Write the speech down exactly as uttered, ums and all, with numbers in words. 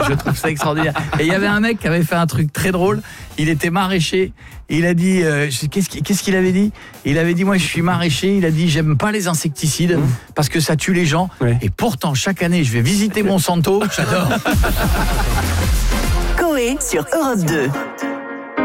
je trouve ça extraordinaire. Et il y avait un mec qui avait fait un truc très drôle. Il était maraîcher. Et il a dit, euh, qu'est-ce, qu'est-ce qu'il avait dit ? Il avait dit, moi je suis maraîcher. Il a dit, j'aime pas les insecticides mmh. parce que ça tue les gens. Ouais. Et pourtant, chaque année, je vais visiter Monsanto. J'adore. Coé sur Europe deux.